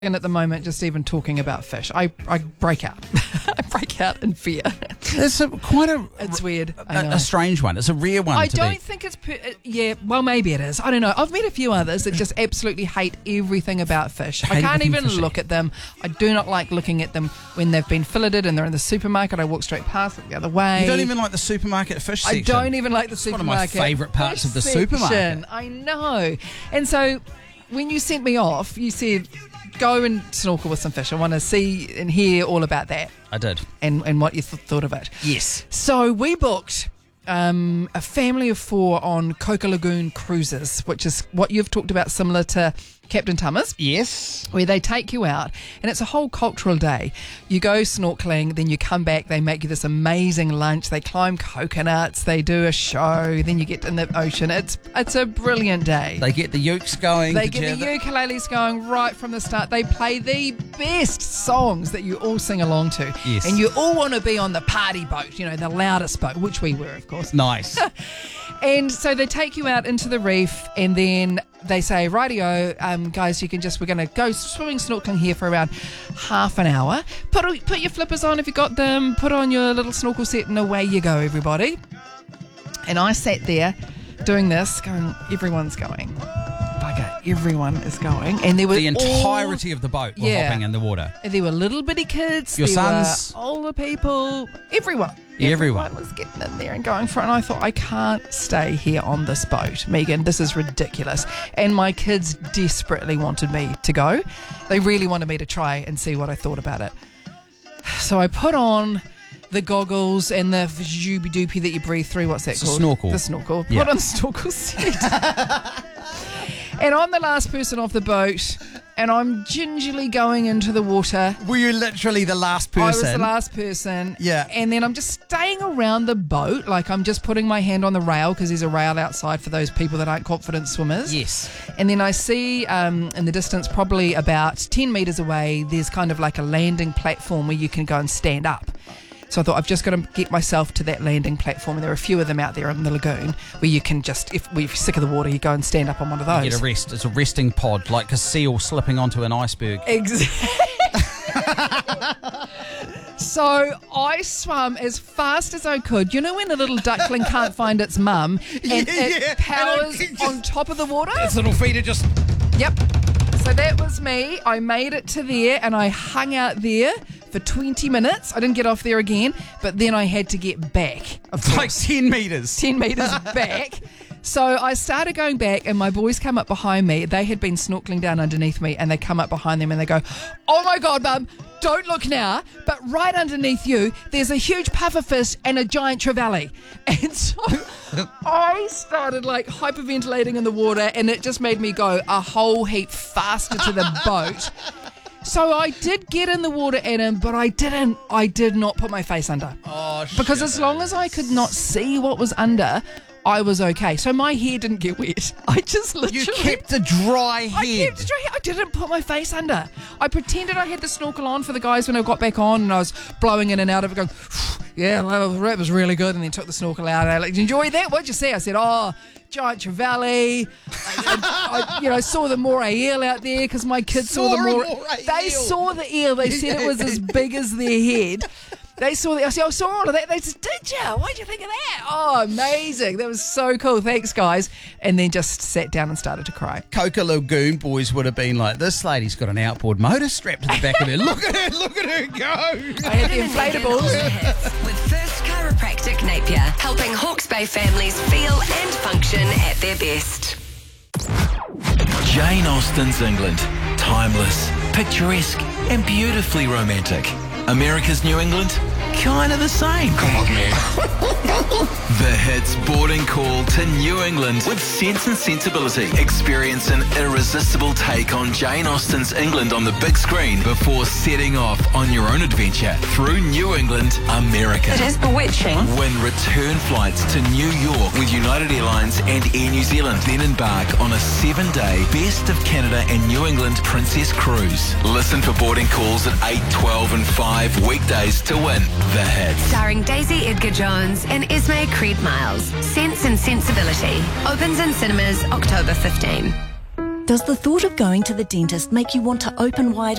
And at the moment, just even talking about fish, I break out. I break out in fear. It's It's weird. a strange one. It's a rare one. I don't think it's... well, maybe it is. I don't know. I've met a few others that just absolutely hate everything about fish. I can't even look at them. I do not like looking at them when they've been filleted and they're in the supermarket. I walk straight past it the other way. You don't even like the supermarket fish section? I don't even like the supermarket. It's one of my favourite parts of the supermarket. Section. I know. And so when you sent me off, you said... go and snorkel with some fish. I want to see and hear all about that. I did. And what you thought of it. Yes. So we booked a family of 4 on Coca Lagoon cruises, which is what you've talked about, similar to Captain Thomas. Yes. Where they take you out, and it's a whole cultural day. You go snorkeling, then you come back, they make you this amazing lunch, they climb coconuts, they do a show, then you get in the ocean. It's a brilliant day. They get the ukes going. They get the ukuleles going right from the start. They play the best songs that you all sing along to. Yes. And you all want to be on the party boat, the loudest boat, which we were, of course. Nice. And so they take you out into the reef, and then they say, rightio, guys, we're going to go swimming, snorkeling here for around half an hour. Put your flippers on if you got them, put on your little snorkel set, and away you go, everybody. And I sat there doing this, going, everyone's going. Bugger, everyone is going. And there were the entirety of the boat were hopping in the water. There were little bitty kids. Your there sons. Were older people. Everyone. Everyone was getting in there and going for it. And I thought, I can't stay here on this boat, Megan. This is ridiculous. And my kids desperately wanted me to go. They really wanted me to try and see what I thought about it. So I put on the goggles and the doopy that you breathe through. What's that called? Snorkel. The snorkel. Yeah. Put on the snorkel set. And I'm the last person off the boat, and I'm gingerly going into the water. Were you literally the last person? I was the last person. Yeah. And then I'm just staying around the boat, like I'm just putting my hand on the rail, because there's a rail outside for those people that aren't confident swimmers. Yes. And then I see in the distance, probably about 10 metres away, there's kind of like a landing platform where you can go and stand up. So I thought, I've just got to get myself to that landing platform, and there are a few of them out there in the lagoon where you can just, if we're sick of the water, you go and stand up on one of those. You get a rest. It's a resting pod, like a seal slipping onto an iceberg. Exactly. So I swam as fast as I could. You know when a little duckling can't find its mum and it powers on top of the water? Its little feet are just... Yep. So that was me. I made it to there, and I hung out there for 20 minutes. I didn't get off there again, but then I had to get back. It's like 10 metres. 10 metres back. So I started going back, and my boys come up behind me. They had been snorkeling down underneath me, and they come up behind them and they go, oh my God, Mum, don't look now, but right underneath you, there's a huge pufferfish and a giant trevally. And so I started like hyperventilating in the water, and it just made me go a whole heap faster to the boat. So I did get in the water, Adam, but I did not put my face under. Oh, shit. Because as long as I could not see what was under, I was okay. So my hair didn't get wet. I just literally... You kept a dry head. I kept a dry head. I didn't put my face under. I pretended I had the snorkel on for the guys when I got back on, and I was blowing in and out of it going, yeah, that was really good, and then took the snorkel out. And I like, enjoy that? What'd you see? I said, giant trevally. I saw the moray eel out there because my kids saw the moray. They saw the eel. They said it was as big as their head. They saw that. I said, I saw all of that. They said, did you? What'd you think of that? Oh, amazing. That was so cool. Thanks, guys. And then just sat down and started to cry. Coca Lagoon boys would have been like, this lady's got an outboard motor strapped to the back of her. Look at her go. I had the inflatables. With First Chiropractic Napier, helping Hawke's Bay families feel and function at their best. Jane Austen's England. Timeless, picturesque, and beautifully romantic. America's New England? Kinda the same. Come on, man. The hits boarding call to New England with Sense and Sensibility. Experience an irresistible take on Jane Austen's England on the big screen before setting off on your own adventure through New England, America. It is bewitching. Win return flights to New York with United Airlines and Air New Zealand. Then embark on a 7-day Best of Canada and New England Princess Cruise. Listen for boarding calls at 8, 12 and 5 weekdays to win the hits. Starring Daisy Edgar-Jones and Esme Creed Miles. Sense and Sensibility. Opens in cinemas October 15. Does the thought of going to the dentist make you want to open wide